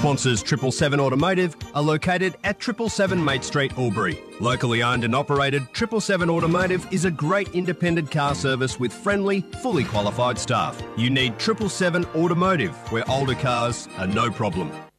Sponsors 777 Automotive are located at 777 Mate Street, Albury. Locally owned and operated, 777 Automotive is a great independent car service with friendly, fully qualified staff. You need 777 Automotive, where older cars are no problem.